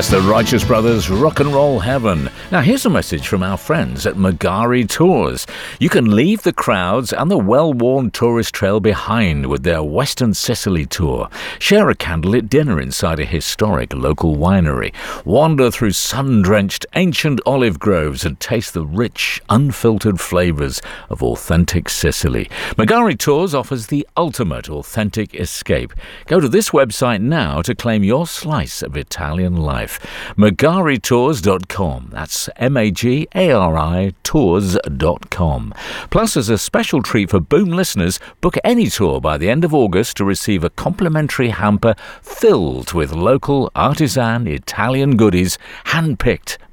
That's the Righteous Brothers Rock and Roll Heaven. Now here's a message from our friends at Magari Tours. You can leave the crowds and the well-worn tourist trail behind with their Western Sicily tour. Share a candlelit dinner inside a historic local winery. Wander through sun-drenched ancient olive groves and taste the rich, unfiltered flavours of authentic Sicily. Magari Tours offers the ultimate authentic escape. Go to this website now to claim your slice of Italian life. MagariTours.com. That's MAGARI Tours.com. Plus, as a special treat for Boom listeners, book any tour by the end of August to receive a complimentary hamper filled with local artisan Italian goodies, handpicked